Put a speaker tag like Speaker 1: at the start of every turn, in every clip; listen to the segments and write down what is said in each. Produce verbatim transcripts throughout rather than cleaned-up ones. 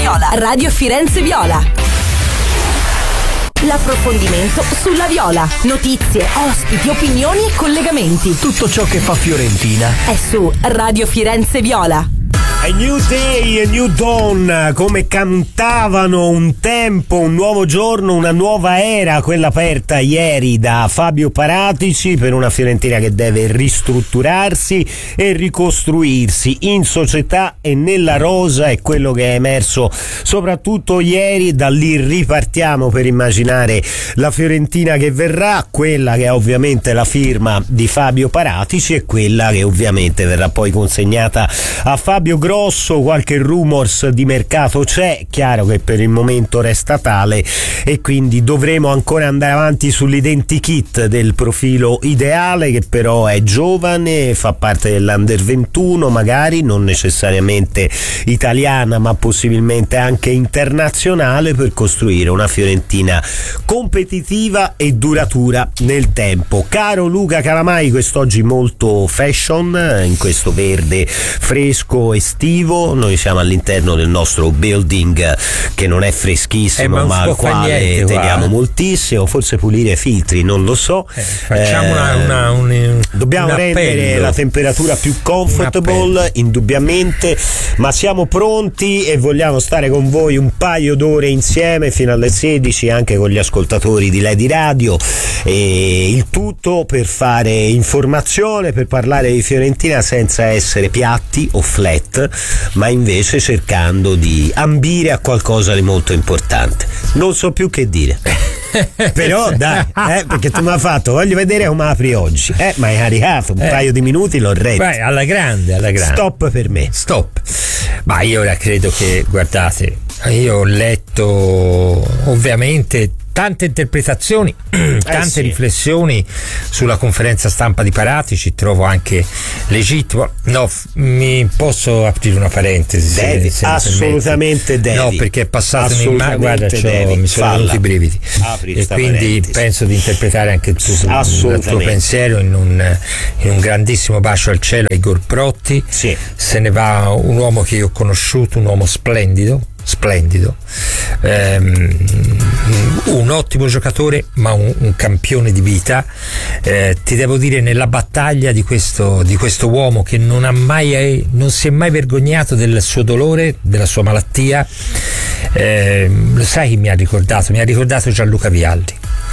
Speaker 1: Viola. Radio Firenze Viola. L'approfondimento sulla Viola. Notizie, ospiti, opinioni e collegamenti.
Speaker 2: Tutto ciò che fa Fiorentina
Speaker 1: è su Radio Firenze Viola.
Speaker 3: A new day, a new dawn, come cantavano un tempo, un nuovo giorno, una nuova era, quella aperta ieri da Fabio Paratici per una Fiorentina che deve ristrutturarsi e ricostruirsi in società e nella rosa, è quello che è emerso soprattutto ieri. Da lì ripartiamo per immaginare la Fiorentina che verrà, quella che è ovviamente la firma di Fabio Paratici e quella che ovviamente verrà poi consegnata a Fabio Grosso. Qualche rumors di mercato c'è, chiaro che per il momento resta tale e quindi dovremo ancora andare avanti sull'identikit del profilo ideale, che però è giovane, fa parte dell'Under ventuno, magari non necessariamente italiana ma possibilmente anche internazionale, per costruire una Fiorentina competitiva e duratura nel tempo. Caro Luca Calamai, quest'oggi molto fashion, in questo verde fresco estivo. Noi siamo all'interno del nostro building che non è freschissimo, eh, ma, ma al quale niente, teniamo qua. moltissimo. Forse pulire i filtri, non lo so.
Speaker 4: Eh, facciamo eh, una, una, un,
Speaker 3: dobbiamo
Speaker 4: un
Speaker 3: rendere la temperatura più comfortable, indubbiamente, ma siamo pronti e vogliamo stare con voi un paio d'ore insieme fino alle sedici, anche con gli ascoltatori di Lady Radio, e il tutto per fare informazione, per parlare di Fiorentina senza essere piatti o flat, ma invece cercando di ambire a qualcosa di molto importante. Non so più che dire. Però dai, eh, perché tu mi hai fatto, voglio vedere come apri oggi, eh, ma hai caricato un eh. paio di minuti, l'ho retto.
Speaker 4: Vai, alla grande, alla grande.
Speaker 3: Stop per me.
Speaker 4: Stop. Ma io ora credo che, guardate, io ho letto ovviamente tante interpretazioni, eh tante sì. riflessioni sulla conferenza stampa di Paratici, trovo anche legittimo. No, f- mi posso aprire una parentesi?
Speaker 3: Devi, se, se
Speaker 4: assolutamente devi. No, perché è passato un'immagine, guarda, cioè, mi sono venuti i brividi. Apri e quindi parentesi. Penso di interpretare anche tu il tuo pensiero in un, in un grandissimo bacio al cielo a Igor Protti.
Speaker 3: Sì.
Speaker 4: Se ne va un uomo che io ho conosciuto, un uomo splendido. splendido ehm, un ottimo giocatore ma un, un campione di vita. Eh, ti devo dire, nella battaglia di questo, di questo uomo che non ha mai non si è mai vergognato del suo dolore, della sua malattia, eh, lo sai chi mi ha ricordato? Mi ha ricordato Gianluca Vialli.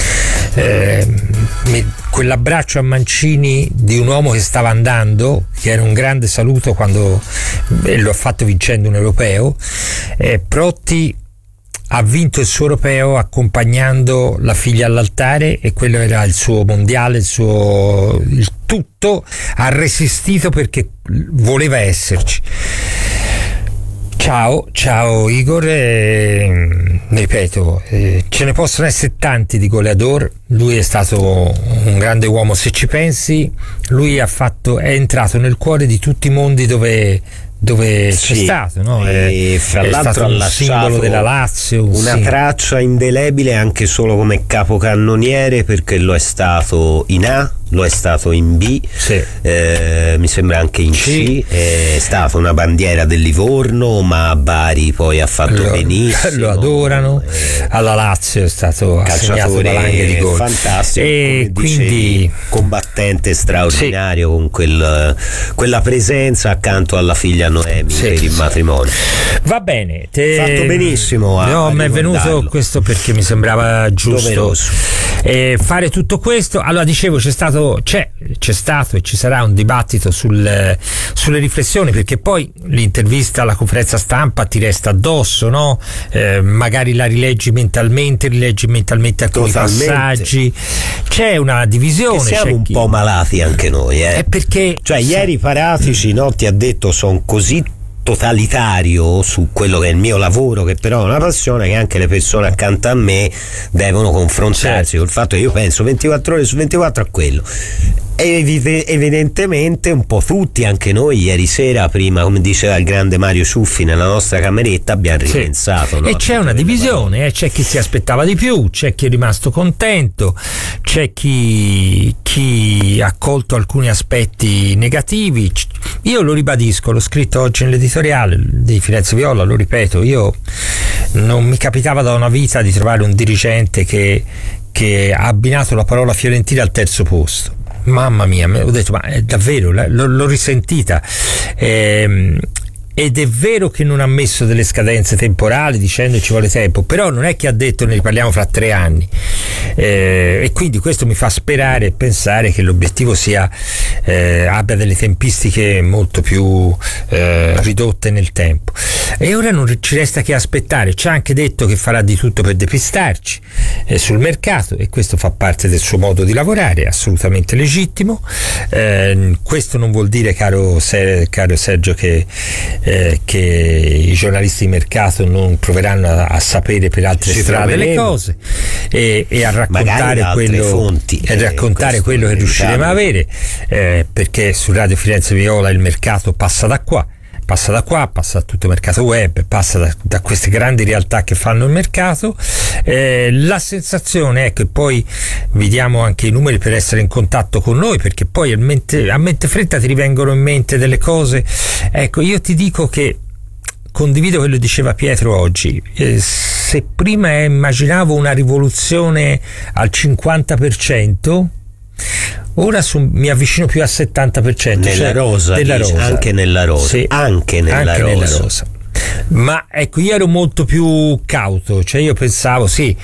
Speaker 4: Eh, mi, quell'abbraccio a Mancini di un uomo che stava andando, che era un grande saluto quando eh, lo ha fatto vincendo un europeo. eh, Protti ha vinto il suo europeo accompagnando la figlia all'altare e quello era il suo mondiale, il suo il tutto. Ha resistito perché voleva esserci. Ciao, ciao Igor, eh, ripeto, eh, ce ne possono essere tanti di goleador. Lui è stato un grande uomo, se ci pensi. Lui ha fatto, è entrato nel cuore di tutti i mondi dove dove sì, c'è stato, no?
Speaker 3: E
Speaker 4: è,
Speaker 3: fra
Speaker 4: è
Speaker 3: l'altro
Speaker 4: stato un simbolo della Lazio,
Speaker 3: una
Speaker 4: sì.
Speaker 3: traccia indelebile anche solo come capocannoniere, perché lo è stato in A, lo è stato in B,
Speaker 4: sì.
Speaker 3: eh, mi sembra anche in C, C. È stata una bandiera del Livorno, ma a Bari poi ha fatto
Speaker 4: lo,
Speaker 3: benissimo,
Speaker 4: lo adorano, eh, alla Lazio è stato assegnato valanghe di gol,
Speaker 3: fantastico,
Speaker 4: e quindi
Speaker 3: dicevi, combattente straordinario, sì. con quel, quella presenza accanto alla figlia Noemi, sì, per il
Speaker 4: sì.
Speaker 3: matrimonio.
Speaker 4: Va bene, te...
Speaker 3: fatto benissimo a,
Speaker 4: no,
Speaker 3: a
Speaker 4: mi è venuto questo perché mi sembrava giusto eh, fare tutto questo. Allora, dicevo, c'è stato C'è, c'è stato e ci sarà un dibattito sul, sulle riflessioni, perché poi l'intervista alla conferenza stampa ti resta addosso, no? Eh, magari la rileggi mentalmente, rileggi mentalmente alcuni Totalmente. passaggi. C'è una divisione.
Speaker 3: Che siamo
Speaker 4: c'è
Speaker 3: un
Speaker 4: chi...
Speaker 3: po' malati anche noi, eh?
Speaker 4: È perché
Speaker 3: cioè ieri Paratici no, ti ha detto sono così totalitario su quello che è il mio lavoro, che però è una passione, che anche le persone accanto a me devono confrontarsi certo. col fatto che io penso ventiquattro ore su ventiquattro a quello. E evidentemente un po' tutti, anche noi ieri sera, prima, come diceva il grande Mario Ciuffi, nella nostra cameretta abbiamo ripensato, sì. no?
Speaker 4: E c'è una divisione, eh? C'è chi si aspettava di più, c'è chi è rimasto contento, c'è chi, chi ha colto alcuni aspetti negativi. Io lo ribadisco, l'ho scritto oggi nell'editoriale di Firenze Viola, lo ripeto, io non mi capitava da una vita di trovare un dirigente che, che ha abbinato la parola Fiorentina al terzo posto. Mamma mia, ho detto, ma è davvero, l'ho, l'ho risentita. Ehm, ed è vero che non ha messo delle scadenze temporali dicendo ci vuole tempo, però non è che ha detto ne riparliamo fra tre anni, eh, e quindi questo mi fa sperare e pensare che l'obiettivo sia eh, abbia delle tempistiche molto più eh, ridotte nel tempo. E ora non ci resta che aspettare. Ci ha anche detto che farà di tutto per depistarci eh, sul mercato, e questo fa parte del suo modo di lavorare, assolutamente legittimo. Eh, questo non vuol dire, caro, Ser- caro Sergio, che Eh, che i giornalisti di mercato non proveranno a, a sapere per altre
Speaker 3: Ci
Speaker 4: strade le cose e, e a raccontare quello,
Speaker 3: fonti,
Speaker 4: e raccontare
Speaker 3: eh,
Speaker 4: quello che riusciremo a avere, eh, perché su Radio Firenze Viola il mercato passa da qua passa da qua, passa da tutto il mercato web, passa da, da queste grandi realtà che fanno il mercato. Eh, la sensazione è che poi vi diamo anche i numeri per essere in contatto con noi, perché poi a mente, a mente fretta ti rivengono in mente delle cose. Ecco, io ti dico che condivido quello che diceva Pietro oggi. Eh, se prima immaginavo una rivoluzione al cinquanta per cento, ora su, mi avvicino più al settanta per cento
Speaker 3: nella
Speaker 4: cioè,
Speaker 3: rosa,
Speaker 4: nella rosa.
Speaker 3: Anche nella rosa,
Speaker 4: sì,
Speaker 3: anche, nella,
Speaker 4: anche
Speaker 3: rosa.
Speaker 4: nella rosa. Ma ecco, io ero molto più cauto, cioè io pensavo sì,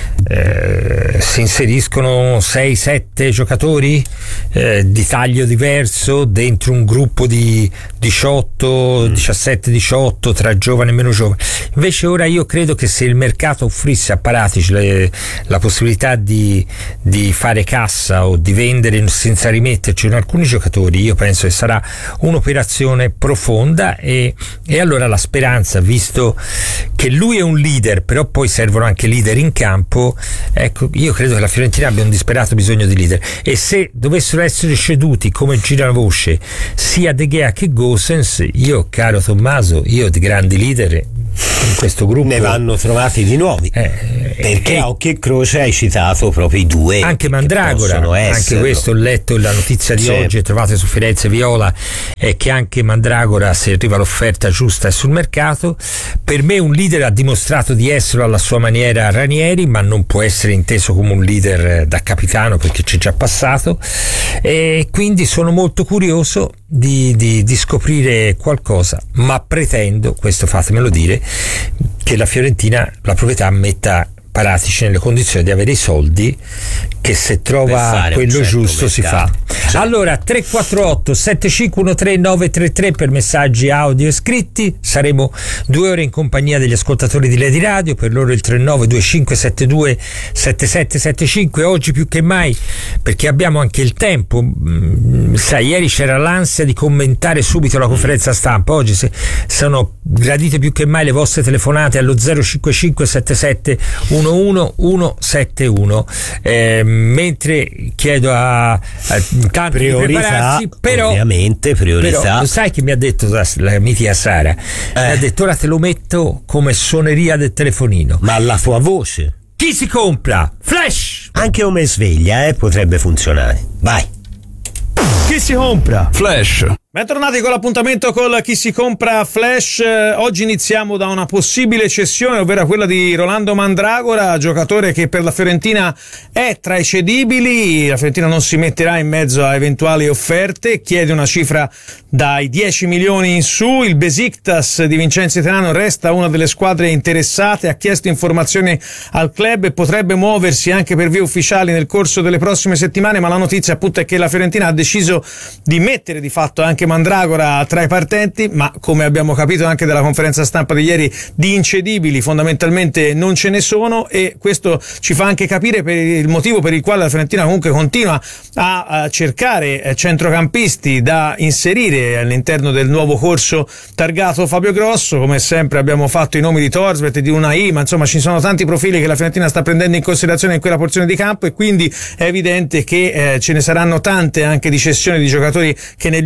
Speaker 4: eh, si inseriscono sei sette giocatori eh, di taglio diverso dentro un gruppo di diciotto, diciassette diciotto tra giovani e meno giovani. Invece ora io credo che se il mercato offrisse a Paratici le, la possibilità di, di fare cassa o di vendere senza rimetterci in alcuni giocatori, io penso che sarà un'operazione profonda, e, e allora la speranza, visto che lui è un leader, però poi servono anche leader in campo, ecco, io credo che la Fiorentina abbia un disperato bisogno di leader, e se dovessero essere ceduti, come gira la voce, sia De Gea che Gosens, io, caro Tommaso, io di grandi leader in questo gruppo
Speaker 3: ne vanno trovati di nuovi,
Speaker 4: eh,
Speaker 3: perché
Speaker 4: eh,
Speaker 3: a occhio e croce hai citato proprio i due,
Speaker 4: anche Mandragora, anche questo ho letto la notizia di sì. oggi, trovate su Firenze Viola, è che anche Mandragora, se arriva l'offerta giusta, è sul mercato. Per me un leader ha dimostrato di esserlo alla sua maniera Ranieri, ma non può essere inteso come un leader da capitano, perché c'è già passato, e quindi sono molto curioso di, di, di scoprire qualcosa, ma pretendo, questo fatemelo dire, che la Fiorentina, la proprietà, metta Paratici nelle condizioni di avere i soldi, che se trova quello certo giusto mercato. Si fa. Certo. Allora tre quattro otto sette cinque uno tre nove tre tre per messaggi audio e scritti. Saremo due ore in compagnia degli ascoltatori di Lady Radio, per loro il tre nove due cinque sette due sette sette sette cinque. Oggi più che mai, perché abbiamo anche il tempo, sai, ieri c'era l'ansia di commentare subito la conferenza stampa, oggi se sono gradite più che mai le vostre telefonate allo zero cinque cinque sette sette uno uno uno sette uno, eh, mentre chiedo a, a tanti
Speaker 3: priorità,
Speaker 4: di prepararsi, però
Speaker 3: ovviamente priorità.
Speaker 4: Però, lo sai che mi ha detto la, la mitica Sara, eh. mi ha detto ora te lo metto come suoneria del telefonino,
Speaker 3: ma alla tua voce.
Speaker 4: Chi si compra? Flash!
Speaker 3: Anche come sveglia, eh, potrebbe funzionare. Vai.
Speaker 2: Chi si compra?
Speaker 5: Flash.
Speaker 6: Bentornati con l'appuntamento con Chi si compra Flash. Oggi iniziamo da una possibile cessione, ovvero quella di Rolando Mandragora, giocatore che per la Fiorentina è tra i cedibili. La Fiorentina non si metterà in mezzo a eventuali offerte, chiede una cifra dai dieci milioni in su. Il Besiktas di Vincenzo Italiano resta una delle squadre interessate, ha chiesto informazioni al club e potrebbe muoversi anche per vie ufficiali nel corso delle prossime settimane, ma la notizia appunto è che la Fiorentina ha deciso di mettere di fatto anche Mandragora tra i partenti, ma come abbiamo capito anche dalla conferenza stampa di ieri, di incedibili fondamentalmente non ce ne sono, e questo ci fa anche capire per il motivo per il quale la Fiorentina comunque continua a, a cercare centrocampisti da inserire all'interno del nuovo corso targato Fabio Grosso. Come sempre abbiamo fatto i nomi di Thorstvedt e di Unai, ma insomma ci sono tanti profili che la Fiorentina sta prendendo in considerazione in quella porzione di campo, e quindi è evidente che eh, ce ne saranno tante anche di cessioni di giocatori che negli ultimi anni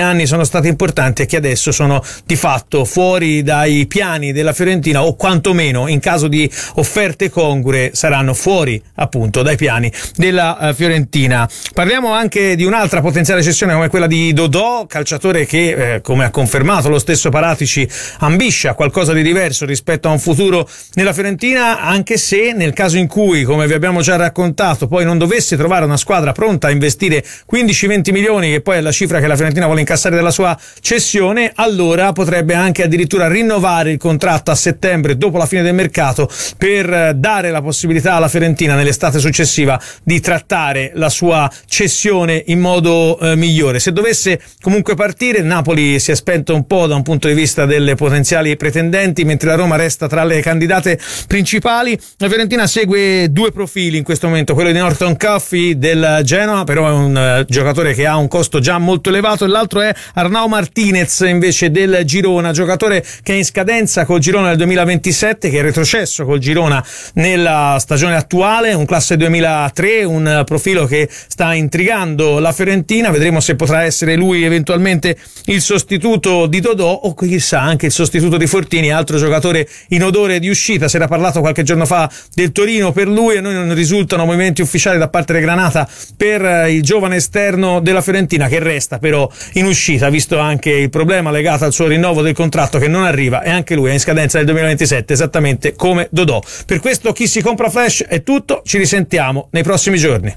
Speaker 6: anni sono stati importanti e che adesso sono di fatto fuori dai piani della Fiorentina, o quantomeno in caso di offerte congrue saranno fuori appunto dai piani della uh, Fiorentina. Parliamo anche di un'altra potenziale cessione come quella di Dodò, calciatore che eh, come ha confermato lo stesso Paratici ambisce a qualcosa di diverso rispetto a un futuro nella Fiorentina, anche se nel caso in cui, come vi abbiamo già raccontato, poi non dovesse trovare una squadra pronta a investire quindici venti milioni, che poi è la cifra che la Fiorentina vuole incassare dalla sua cessione, allora potrebbe anche addirittura rinnovare il contratto a settembre dopo la fine del mercato, per dare la possibilità alla Fiorentina nell'estate successiva di trattare la sua cessione in modo eh, migliore. Se dovesse comunque partire, il Napoli si è spento un po' da un punto di vista delle potenziali pretendenti, mentre la Roma resta tra le candidate principali. La Fiorentina segue due profili in questo momento, quello di Norton Coffey del Genoa, però è un uh, giocatore che ha un costo già molto elevato, e l'altro è Arnau Martinez invece del Girona, giocatore che è in scadenza col Girona nel duemilaventisette, che è retrocesso col Girona nella stagione attuale, un classe duemilatré, un profilo che sta intrigando la Fiorentina. Vedremo se potrà essere lui eventualmente il sostituto di Dodò, o chissà anche il sostituto di Fortini, altro giocatore in odore di uscita. Si era parlato qualche giorno fa del Torino per lui, e noi non risultano movimenti ufficiali da parte del Granata per il giovane esterno della Fiorentina, che resta però in uscita, visto anche il problema legato al suo rinnovo del contratto che non arriva, e anche lui è in scadenza nel duemilaventisette, esattamente come Dodò. Per questo Chi si compra Flash è tutto, ci risentiamo nei prossimi giorni.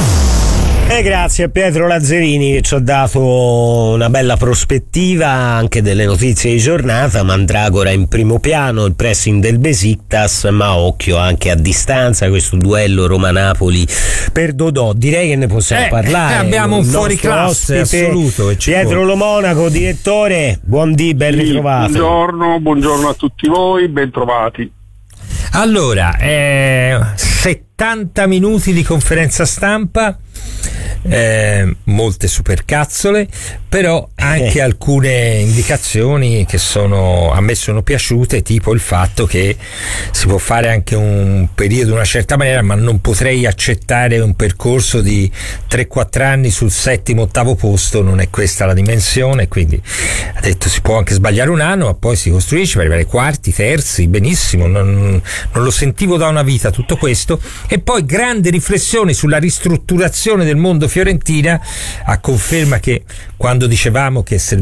Speaker 3: E grazie a Pietro Lazzarini che ci ha dato una bella prospettiva anche delle notizie di giornata. Mandragora in primo piano, il pressing del Besiktas, ma occhio anche a distanza questo duello Roma-Napoli per Dodò. Direi che ne possiamo
Speaker 4: eh,
Speaker 3: parlare.
Speaker 4: Abbiamo un fuoriclasse assoluto.
Speaker 3: Pietro Lo Monaco, direttore, buondì, ben ritrovato.
Speaker 5: Buongiorno, buongiorno a tutti voi, ben trovati.
Speaker 4: Allora, eh, settanta minuti di conferenza stampa, eh, molte supercazzole, però anche eh. alcune indicazioni che sono, a me sono piaciute, tipo il fatto che si può fare anche un periodo in una certa maniera, ma non potrei accettare un percorso di tre quattro anni sul settimo ottavo posto, non è questa la dimensione, quindi ha detto si può anche sbagliare un anno, ma poi si costruisce per arrivare quarti, terzi, benissimo, non, non lo sentivo da una vita tutto questo. E poi grandi riflessioni sulla ristrutturazione del mondo Fiorentina, a conferma che quando dicevamo che